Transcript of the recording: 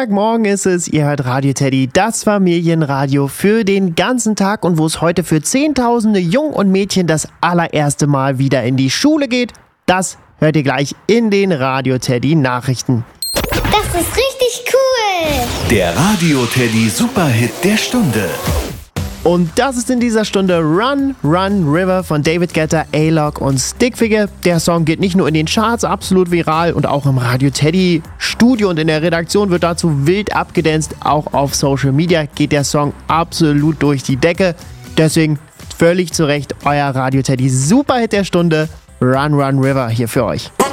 Sonntagmorgen ist es, ihr hört Radio Teddy, das Familienradio für den ganzen Tag und wo es heute für Zehntausende Jungen und Mädchen das allererste Mal wieder in die Schule geht, das hört ihr gleich in den Radio Teddy Nachrichten. Das ist richtig cool! Der Radio Teddy Superhit der Stunde. Und das ist in dieser Stunde Run, Run, River von David Guetta, A-Log und Stickfigure. Der Song geht nicht nur in den Charts absolut viral und auch im Radio Teddy Studio und in der Redaktion wird dazu wild abgedanced. Auch auf Social Media geht der Song absolut durch die Decke. Deswegen völlig zu Recht euer Radio Teddy Superhit der Stunde, Run, Run, River hier für euch.